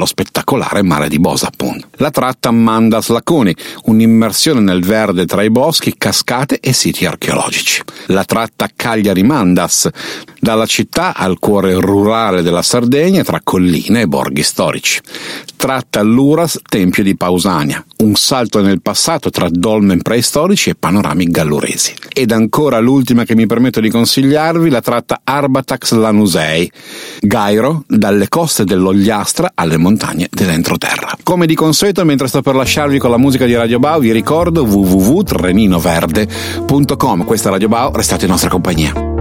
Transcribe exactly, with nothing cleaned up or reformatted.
nello spettacolare mare di Bosa, appunto. La tratta Mandas-Laconi, un'immersione nel verde tra i boschi, cascate e siti archeologici. La tratta Cagliari-Mandas, dalla città al cuore rurale della Sardegna tra colline e borghi storici. Tratta Luras, Tempio di Pausania, un salto nel passato tra dolmen preistorici e panorami galluresi. Ed ancora l'ultima che mi permetto di consigliarvi, la tratta Arbatax-Lanusei, Gairo, dalle coste dell'Ogliastra alle montagne dell'entroterra. Come di consueto, mentre sto per lasciarvi con la musica di Radio Bao, vi ricordo w w w punto treninoverde punto com. Questa è Radio Bao, restate in nostra compagnia.